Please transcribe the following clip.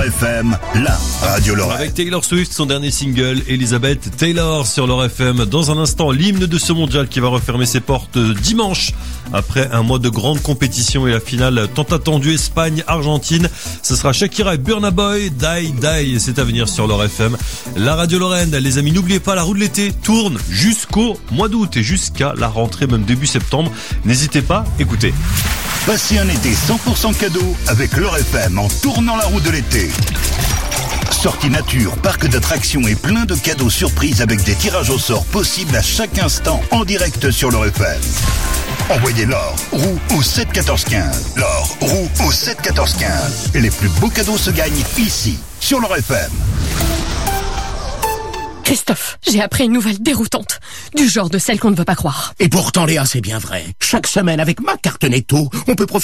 FM, la radio Lorraine. Avec Taylor Swift, son dernier single, Elizabeth Taylor sur Lorraine FM. Dans un instant, l'hymne de ce mondial qui va refermer ses portes dimanche. Après un mois de grande compétition et la finale tant attendue Espagne-Argentine, ce sera Shakira et Burna Boy, Die Die. C'est à venir sur Lorraine FM. La radio Lorraine, les amis, n'oubliez pas, la roue de l'été tourne jusqu'au mois d'août et jusqu'à la rentrée, même début septembre. N'hésitez pas, écoutez. Passez un été 100% cadeau avec Lorraine FM en tournant la roue de l'été. Sortie nature, parc d'attractions et plein de cadeaux surprises avec des tirages au sort possibles à chaque instant en direct sur Lorraine FM. Envoyez l'or roue au 7 14 15. L'or roue au 7 14 15. Et les plus beaux cadeaux se gagnent ici, sur Lorraine FM. Christophe, j'ai appris une nouvelle déroutante, du genre de celle qu'on ne veut pas croire. Et pourtant, Léa, c'est bien vrai. Chaque semaine, avec ma carte Netto, on peut profiter